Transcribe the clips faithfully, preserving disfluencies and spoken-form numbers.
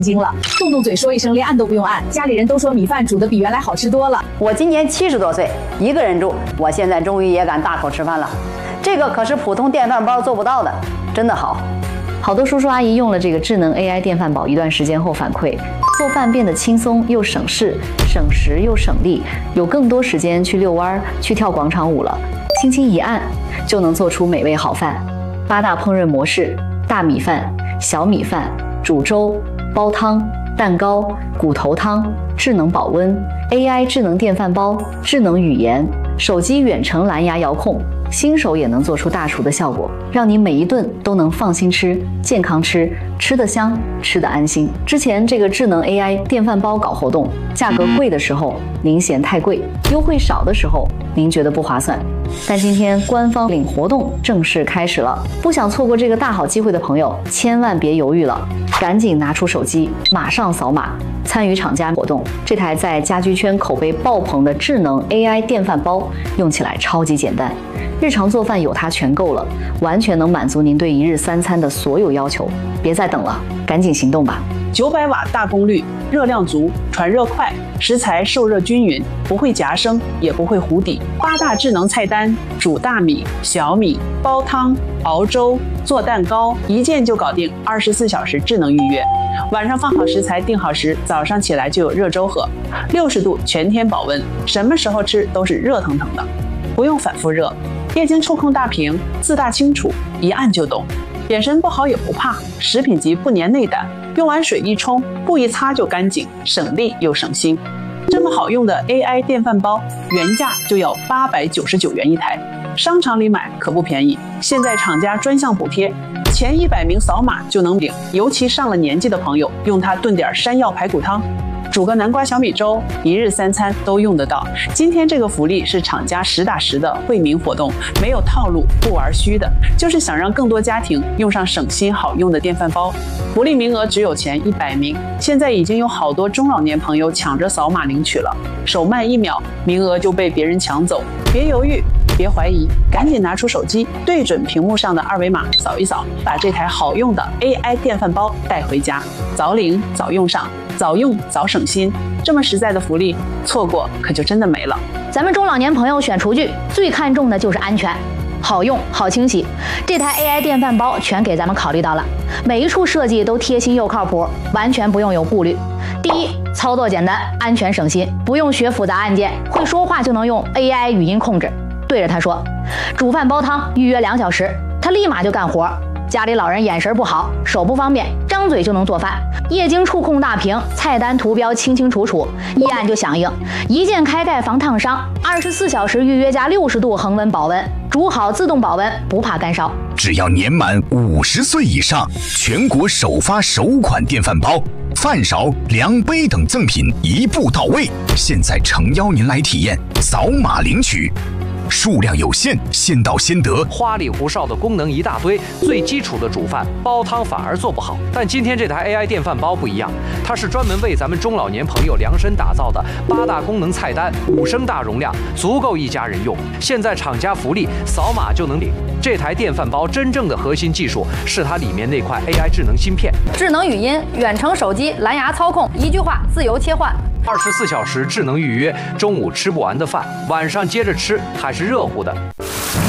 惊了，动动嘴说一声，连按都不用按。家里人都说米饭煮的比原来好吃多了。 我今年七十多岁，一个人住，我现在终于也敢大口吃饭了。这个可是普通电饭煲做不到的，真的好。好多叔叔阿姨用了这个智能 A I 电饭煲一段时间后反馈，做饭变得轻松又省事，省时又省力，有更多时间去遛弯、去跳广场舞了。轻轻一按，就能做出美味好饭。八大烹饪模式：大米饭、小米饭、煮粥、煲汤、蛋糕、骨头汤、智能保温、A I 智能电饭煲、智能语言、手机远程蓝牙遥控，新手也能做出大厨的效果，让你每一顿都能放心吃、健康吃，吃得香，吃得安心。之前这个智能 A I 电饭煲搞活动，价格贵的时候您嫌太贵，优惠少的时候您觉得不划算。但今天官方领活动正式开始了，不想错过这个大好机会的朋友，千万别犹豫了，赶紧拿出手机，马上扫码参与厂家活动。这台在家居圈口碑爆棚的智能 A I 电饭煲，用起来超级简单，日常做饭有它全够了，完全能满足您对一日三餐的所有要求。别再等了，赶紧行动吧！ 九百瓦大功率，热量足，传热快，食材受热均匀，不会夹生，也不会糊底。八大智能菜单：煮大米、小米、煲汤、熬粥、做蛋糕，一键就搞定。二十四小时智能预约，晚上放好食材定好时，早上起来就有热粥喝。六十度全天保温，什么时候吃都是热腾腾的，不用反复热。液晶触控大屏，自大清楚，一按就懂。眼神不好也不怕，食品级不粘内胆，用完水一冲，布一擦就干净，省力又省心。这么好用的 A I 电饭煲，原价就要八百九十九元一台，商场里买可不便宜。现在厂家专项补贴，前一百名扫码就能领，尤其上了年纪的朋友，用它炖点山药排骨汤，煮个南瓜小米粥，一日三餐都用得到。今天这个福利是厂家实打实的惠民活动，没有套路，不玩虚的，就是想让更多家庭用上省心好用的电饭煲。福利名额只有前一百名，现在已经有好多中老年朋友抢着扫码领取了，手慢一秒，名额就被别人抢走。别犹豫，别怀疑，赶紧拿出手机，对准屏幕上的二维码扫一扫，把这台好用的 A I 电饭煲带回家，早领早用上，早用早省心。这么实在的福利，错过可就真的没了。 咱们中老年朋友选厨具最看重的就是安全，好用好清洗，这台 A I 电饭煲全给咱们考虑到了，每一处设计都贴心又靠谱，完全不用有顾虑。第一，操作简单，安全省心，不用学复杂按键，会说话就能用 A I 语音控制，对着它说煮饭煲汤，预约两小时，它立马就干活。家里老人眼神不好，手不方便，张嘴就能做饭。液晶触控大屏，菜单图标清清楚楚，一按就响应，一键开盖防烫伤，二十四小时预约加六十度恒温保温，煮好自动保温，不怕干烧。 只要年满五十岁以上，全国首发首款电饭煲，饭勺、量杯等赠品一步到位。现在诚邀您来体验，扫码领取。数量有限，先到先得。 花里胡哨的功能一大堆，最基础的煮饭煲汤反而做不好。但今天这台 A I 电饭煲不一样，它是专门为咱们中老年朋友量身打造的，八大功能菜单，五升大容量，足够一家人用。现在厂家福利，扫码就能领。这台电饭煲真正的核心技术是它里面那块 A I 智能芯片， 智能语音、远程手机、蓝牙操控，一句话自由切换。 二十四小时智能预约，中午吃不完的饭，晚上接着吃还是热乎的。 部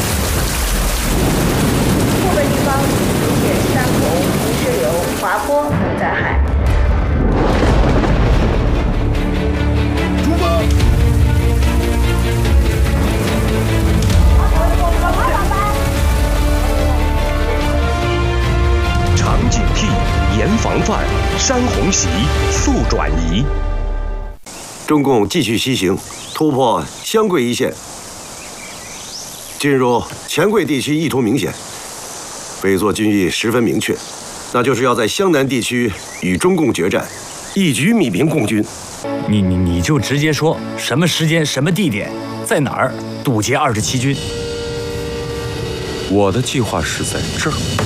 分地方出现山洪、泥石流、滑坡等灾害。 出发！ 常警惕，严防范，山洪袭，速转移。 中共继续西行，突破湘桂一线，进入黔桂地区意图明显，北作军意十分明确，那就是要在湘南地区与中共决战，一举米平共军。 你你你就直接说什么时间、什么地点，在哪儿堵截二十七军。 我的计划是在这儿。